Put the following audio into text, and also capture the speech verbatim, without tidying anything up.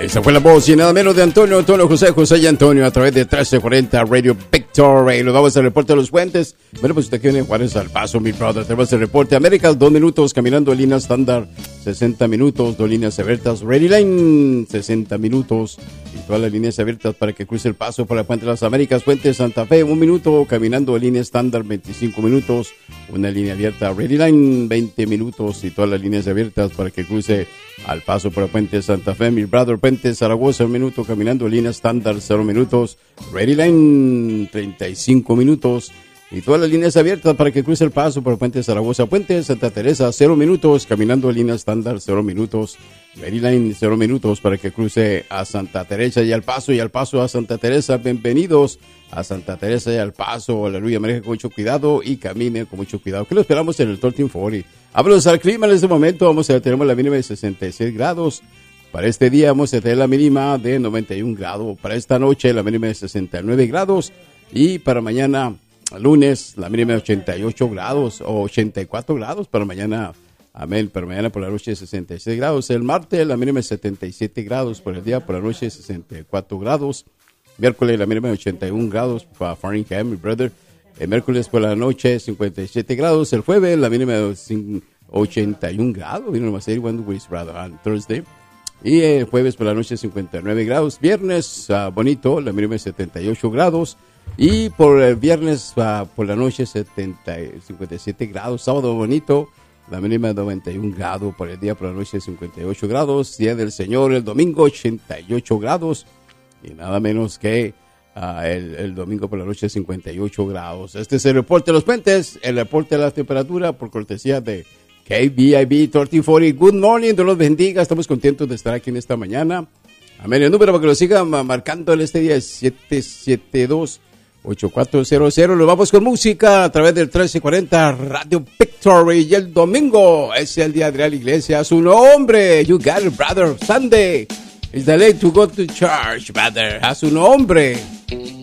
Esa fue la voz y nada menos de Antonio, Antonio José, José y Antonio a través de trece cuarenta Radio Victory. Nos vamos al reporte de los puentes. Bueno, pues usted tiene Juárez al paso, mi brother. Tenemos el reporte América, dos minutos caminando en línea estándar, sesenta minutos, dos líneas abiertas. Ready Line, sesenta minutos. Y todas las líneas abiertas para que cruce el paso por la Puente de las Américas. Puente Santa Fe, un minuto caminando en línea estándar, veinticinco minutos. Una línea abierta, Ready Line, veinte minutos. Y todas las líneas abiertas para que cruce al paso por la Puente de Santa Fe, mi brother. Puente Zaragoza, un minuto caminando en línea estándar, cero minutos. Ready Line, treinta y cinco minutos. Y todas las líneas abiertas para que cruce el paso por el Puente de Zaragoza. Puente de Santa Teresa, cero minutos, caminando en línea estándar, cero minutos. Ready Line, cero minutos para que cruce a Santa Teresa y al paso, y al paso a Santa Teresa. Bienvenidos a Santa Teresa y al paso. Aleluya, maneje con mucho cuidado y camine con mucho cuidado. ¿Qué lo esperamos en el trece cuarenta? Vámonos al clima en este momento. Vamos a tener la mínima de sesenta y seis grados. Para este día vamos a tener la mínima de noventa y un grados. Para esta noche la mínima de sesenta y nueve grados. Y para mañana, lunes, la mínima de ochenta y ocho grados o ochenta y cuatro grados. Para mañana, amén, para mañana por la noche sesenta y seis grados. El martes la mínima de setenta y siete grados. Por el día por la noche sesenta y cuatro grados. Miércoles la mínima de ochenta y un grados para Farringham, mi brother. El miércoles por la noche cincuenta y siete grados. El jueves la mínima de ochenta y un grados. You know, say one week rather on Thursday. Y el jueves por la noche cincuenta y nueve grados. Viernes uh, bonito, la mínima de setenta y ocho grados. Y por el viernes uh, por la noche setenta, cincuenta y siete grados. Sábado bonito, la mínima de noventa y un grados. Por el día por la noche cincuenta y ocho grados. Día del Señor el domingo ochenta y ocho grados. Y nada menos que uh, el, el domingo por la noche cincuenta y ocho grados. Este es el reporte de los puentes. El reporte de la temperatura por cortesía de K B I B trece cuarenta. Good morning, Dios los bendiga. Estamos contentos de estar aquí en esta mañana. Amén. El número para que lo sigan marcando en este día es siete siete dos, ocho cuatro cero cero. Lo vamos con música a través del trece cuarenta Radio Victory. Y el domingo es el día de la iglesia. A su nombre. You got it, brother. Sunday is the day to go to church, brother. A su nombre.